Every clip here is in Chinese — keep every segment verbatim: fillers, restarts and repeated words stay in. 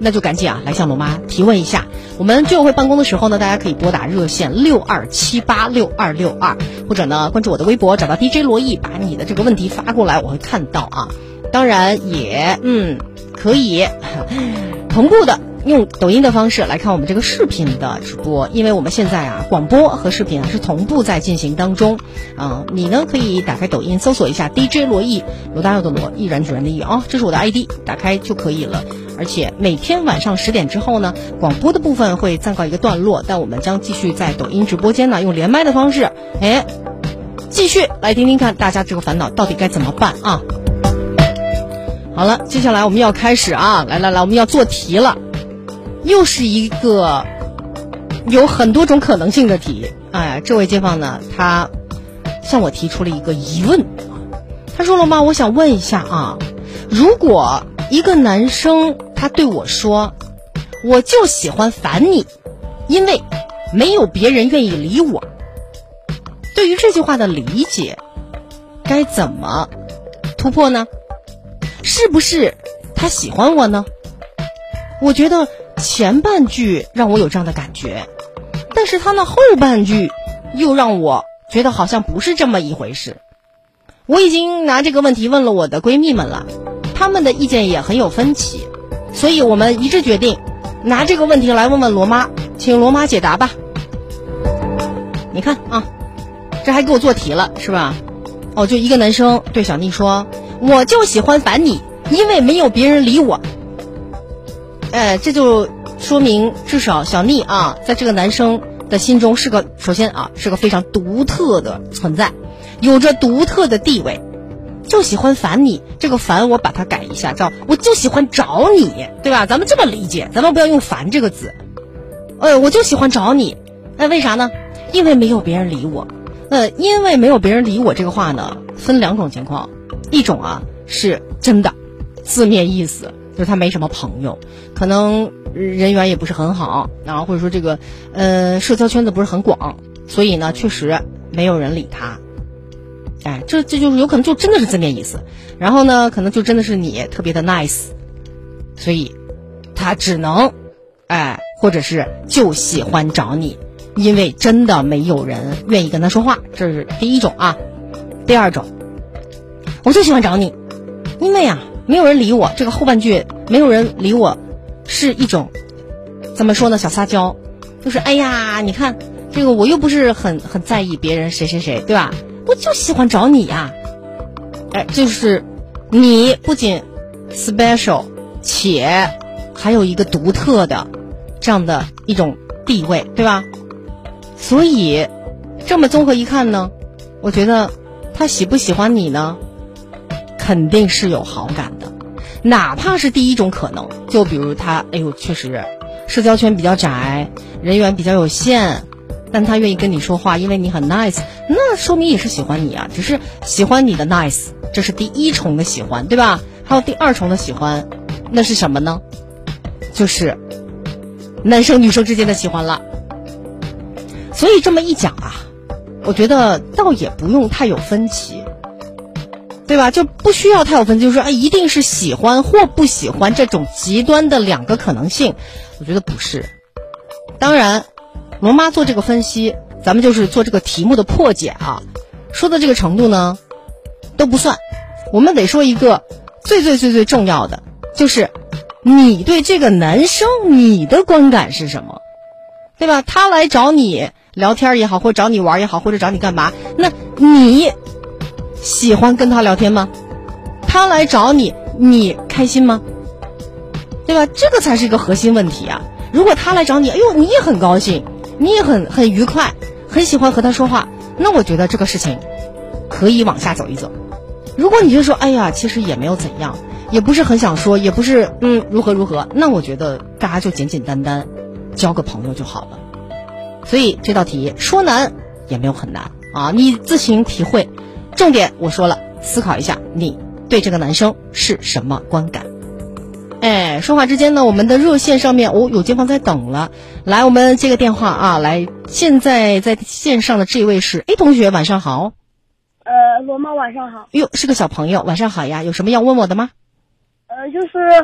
那就赶紧啊来向罗妈提问一下。我们居委会办公的时候呢，大家可以拨打热线六二七八六二六二，或者呢关注我的微博，找到 D J 罗毅，把你的这个问题发过来，我会看到啊。当然也嗯可以同步的用抖音的方式来看我们这个视频的直播，因为我们现在啊广播和视频啊是同步在进行当中。嗯、呃，你呢可以打开抖音搜索一下 D J 罗毅，罗大佑的罗，毅然决然的毅啊，这是我的 I D， 打开就可以了。而且每天晚上十点之后呢，广播的部分会暂告一个段落，但我们将继续在抖音直播间呢用连麦的方式，哎，继续来听听看大家这个烦恼到底该怎么办啊。好了，接下来我们要开始啊，来来来，我们要做题了，又是一个有很多种可能性的题。哎，这位街坊呢，他向我提出了一个疑问，他说了吗？我想问一下啊，如果一个男生他对我说，我就喜欢烦你，因为没有别人愿意理我，对于这句话的理解该怎么突破呢？是不是他喜欢我呢？我觉得前半句让我有这样的感觉，但是他那后半句又让我觉得好像不是这么一回事。我已经拿这个问题问了我的闺蜜们了，她们的意见也很有分歧，所以我们一致决定拿这个问题来问问罗妈，请罗妈解答吧。你看啊，这还给我做题了是吧？哦，就一个男生对小妮说，我就喜欢烦你，因为没有别人理我。哎，这就说明至少小妮啊，在这个男生的心中是个，首先啊是个非常独特的存在，有着独特的地位。就喜欢烦你，这个烦我把它改一下，叫我就喜欢找你，对吧？咱们这么理解，咱们不要用烦这个字。呃，我就喜欢找你，那为啥呢？因为没有别人理我。呃，因为没有别人理我这个话呢，分两种情况，一种啊是真的字面意思，就是他没什么朋友，可能人缘也不是很好，然后或者说这个呃社交圈子不是很广，所以呢确实没有人理他。哎，这这就是有可能就真的是字面意思，然后呢可能就真的是你特别的 nice， 所以他只能哎或者是就喜欢找你，因为真的没有人愿意跟他说话，这是第一种啊。第二种，我就喜欢找你，因为啊没有人理我，这个后半句没有人理我是一种怎么说呢，小撒娇，就是哎呀你看这个我又不是很很在意别人谁谁谁，对吧？我就喜欢找你呀。哎，就是你不仅 special 且还有一个独特的这样的一种地位，对吧？所以这么综合一看呢，我觉得他喜不喜欢你呢，肯定是有好感的。哪怕是第一种可能，就比如他哎呦确实社交圈比较窄，人缘比较有限，但他愿意跟你说话，因为你很 nice， 那说明也是喜欢你啊，只是喜欢你的 nice， 这是第一重的喜欢，对吧？还有第二重的喜欢，那是什么呢？就是男生女生之间的喜欢了。所以这么一讲啊，我觉得倒也不用太有分歧，对吧？就不需要太有分歧，就是说哎，一定是喜欢或不喜欢这种极端的两个可能性，我觉得不是。当然罗妈做这个分析，咱们就是做这个题目的破解啊，说的这个程度呢都不算，我们得说一个最最最最重要的，就是你对这个男生你的观感是什么，对吧？他来找你聊天也好，或者找你玩也好，或者找你干嘛，那你喜欢跟他聊天吗？他来找你你开心吗？对吧？这个才是一个核心问题啊。如果他来找你，哎呦你也很高兴，你也很很愉快，很喜欢和他说话，那我觉得这个事情可以往下走一走。如果你就说哎呀其实也没有怎样，也不是很想说，也不是嗯如何如何，那我觉得大家就简简单单交个朋友就好了。所以这道题说难也没有很难啊，你自行体会。重点我说了，思考一下你对这个男生是什么观感。哎，说话之间呢，我们的热线上面哦有街坊在等了，来我们接个电话啊，来，现在在线上的这位是 A 同学，晚上好。 呃，罗妈晚上好。 哟，是个小朋友，晚上好呀，有什么要问我的吗？ 呃，就是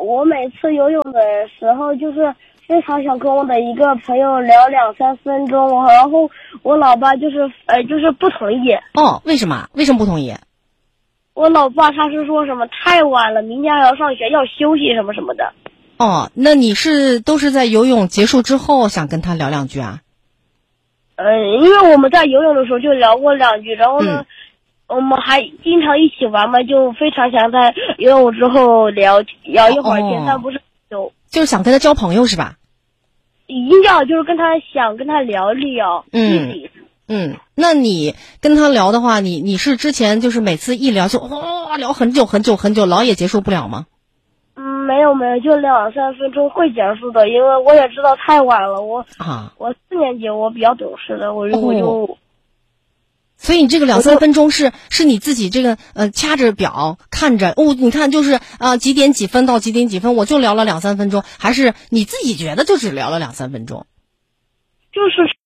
我每次游泳的时候，就是非常想跟我的一个朋友聊两三分钟，然后我老爸就是呃就是不同意。 哦，为什么？为什么不同意？ 我老爸他是说什么太晚了，明天还要上学，要休息什么什么的。 哦，那你是都是在游泳结束之后想跟他聊两句啊？ 嗯，因为我们在游泳的时候就聊过两句，然后呢，嗯、我们还经常一起玩嘛，就非常想在游泳之后聊聊一会儿天， 哦、 但不是有， 就是想跟他交朋友是吧？ 已经这样，就是跟他想跟他聊一聊。 嗯嗯，那你跟他聊的话，你你是之前就是每次一聊就哇、哦、聊很久很久很久，老也结束不了吗？ 嗯，没有没有，就两三分钟会结束的，因为我也知道太晚了。我啊， 我四年级，我比较懂事的，我就、 哦、 我就。 所以你这个两三分钟是是你自己这个呃掐着表看着哦，你看就是呃几点几分到几点几分，我就聊了两三分钟，还是你自己觉得就只聊了两三分钟？ 就是